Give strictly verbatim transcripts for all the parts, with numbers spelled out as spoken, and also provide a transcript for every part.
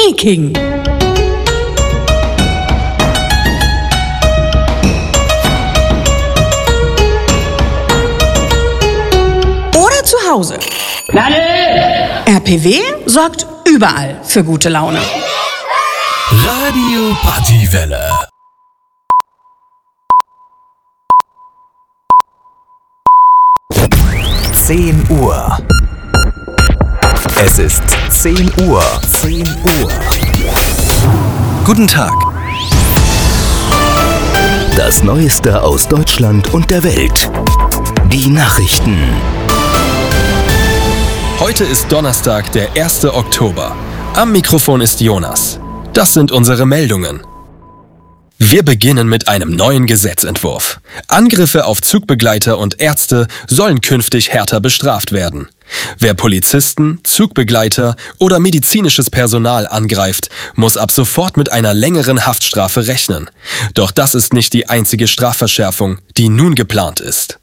Peking. Oder zu Hause. R P W sorgt überall für gute Laune. Radio Partywelle. zehn Uhr. Es ist zehn Uhr. zehn Uhr. Guten Tag. Das Neueste aus Deutschland und der Welt. Die Nachrichten. Heute ist Donnerstag, der erste Oktober. Am Mikrofon ist Jonas. Das sind unsere Meldungen. Wir beginnen mit einem neuen Gesetzentwurf. Angriffe auf Zugbegleiter und Ärzte sollen künftig härter bestraft werden. Wer Polizisten, Zugbegleiter oder medizinisches Personal angreift, muss ab sofort mit einer längeren Haftstrafe rechnen. Doch das ist nicht die einzige Strafverschärfung, die nun geplant ist.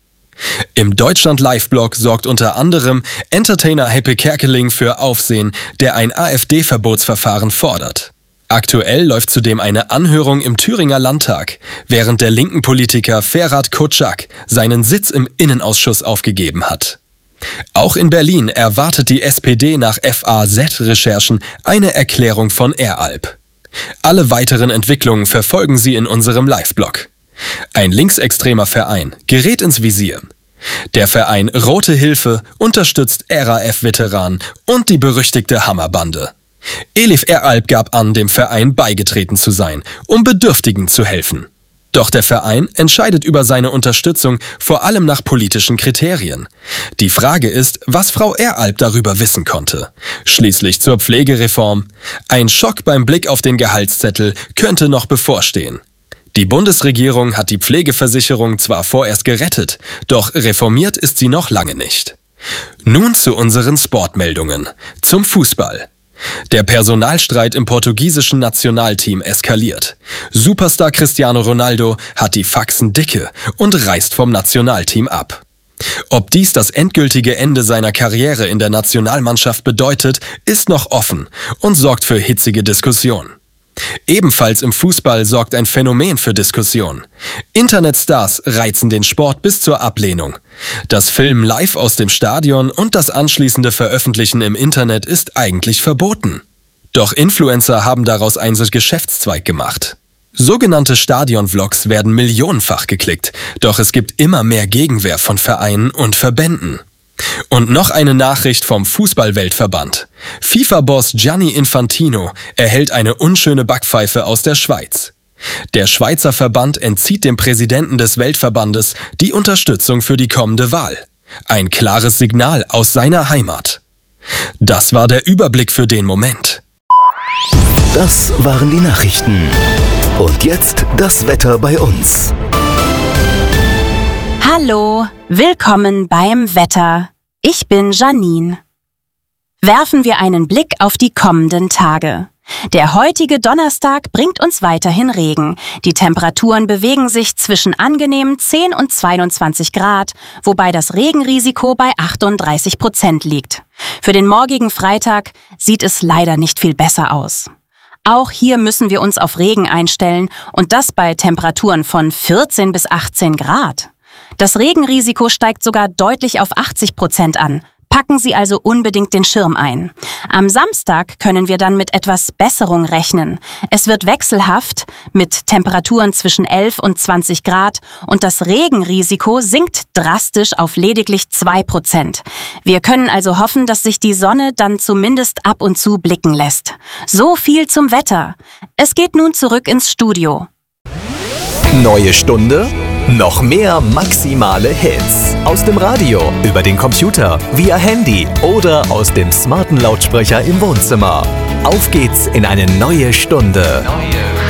Im Deutschland-Live-Blog sorgt unter anderem Entertainer Happy Kerkeling für Aufsehen, der ein AfD-Verbotsverfahren fordert. Aktuell läuft zudem eine Anhörung im Thüringer Landtag, während der linken Politiker Ferhat Kocak seinen Sitz im Innenausschuss aufgegeben hat. Auch in Berlin erwartet die S P D nach F A Z-Recherchen eine Erklärung von R-Alp. Alle weiteren Entwicklungen verfolgen Sie in unserem Live-Blog. Ein linksextremer Verein gerät ins Visier. Der Verein Rote Hilfe unterstützt R A F-Veteranen und die berüchtigte Hammerbande. Elif R-Alp gab an, dem Verein beigetreten zu sein, um Bedürftigen zu helfen. Doch der Verein entscheidet über seine Unterstützung vor allem nach politischen Kriterien. Die Frage ist, was Frau R-Alp darüber wissen konnte. Schließlich zur Pflegereform. Ein Schock beim Blick auf den Gehaltszettel könnte noch bevorstehen. Die Bundesregierung hat die Pflegeversicherung zwar vorerst gerettet, doch reformiert ist sie noch lange nicht. Nun zu unseren Sportmeldungen. Zum Fußball. Der Personalstreit im portugiesischen Nationalteam eskaliert. Superstar Cristiano Ronaldo hat die Faxen dicke und reist vom Nationalteam ab. Ob dies das endgültige Ende seiner Karriere in der Nationalmannschaft bedeutet, ist noch offen und sorgt für hitzige Diskussionen. Ebenfalls im Fußball sorgt ein Phänomen für Diskussion. Internetstars reizen den Sport bis zur Ablehnung. Das Filmen live aus dem Stadion und das anschließende Veröffentlichen im Internet ist eigentlich verboten. Doch Influencer haben daraus einen Geschäftszweig gemacht. Sogenannte Stadion-Vlogs werden millionenfach geklickt, doch es gibt immer mehr Gegenwehr von Vereinen und Verbänden. Und noch eine Nachricht vom Fußball-Weltverband. FIFA-Boss Gianni Infantino erhält eine unschöne Backpfeife aus der Schweiz. Der Schweizer Verband entzieht dem Präsidenten des Weltverbandes die Unterstützung für die kommende Wahl. Ein klares Signal aus seiner Heimat. Das war der Überblick für den Moment. Das waren die Nachrichten. Und jetzt das Wetter bei uns. Hallo, willkommen beim Wetter. Ich bin Janine. Werfen wir einen Blick auf die kommenden Tage. Der heutige Donnerstag bringt uns weiterhin Regen. Die Temperaturen bewegen sich zwischen angenehmen zehn und zweiundzwanzig Grad, wobei das Regenrisiko bei achtunddreißig Prozent liegt. Für den morgigen Freitag sieht es leider nicht viel besser aus. Auch hier müssen wir uns auf Regen einstellen und das bei Temperaturen von vierzehn bis achtzehn Grad. Das Regenrisiko steigt sogar deutlich auf achtzig Prozent an. Packen Sie also unbedingt den Schirm ein. Am Samstag können wir dann mit etwas Besserung rechnen. Es wird wechselhaft mit Temperaturen zwischen elf und zwanzig Grad und das Regenrisiko sinkt drastisch auf lediglich zwei Prozent. Wir können also hoffen, dass sich die Sonne dann zumindest ab und zu blicken lässt. So viel zum Wetter. Es geht nun zurück ins Studio. Neue Stunde? Noch mehr maximale Hits. Aus dem Radio, über den Computer, via Handy oder aus dem smarten Lautsprecher im Wohnzimmer. Auf geht's in eine neue Stunde. Neue